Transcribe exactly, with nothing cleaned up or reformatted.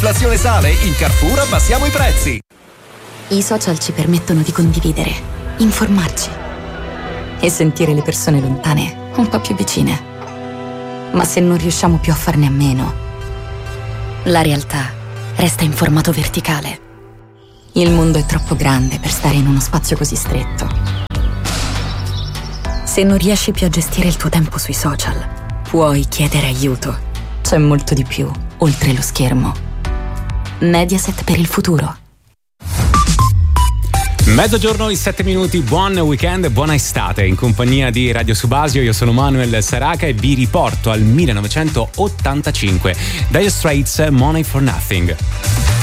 l'inflazione sale, in Carrefour abbassiamo i prezzi. I social ci permettono di condividere, informarci e sentire le persone lontane un po' più vicine. Ma se non riusciamo più a farne a meno, la realtà resta in formato verticale. Il mondo è troppo grande per stare in uno spazio così stretto. Se non riesci più a gestire il tuo tempo sui social, puoi chiedere aiuto. C'è molto di più, oltre lo schermo. Mediaset per il futuro. Mezzogiorno e sette minuti, buon weekend e buona estate in compagnia di Radio Subasio. Io sono Manuel Saraca e vi riporto al millenovecentottantacinque. Dire Straits, Money for Nothing.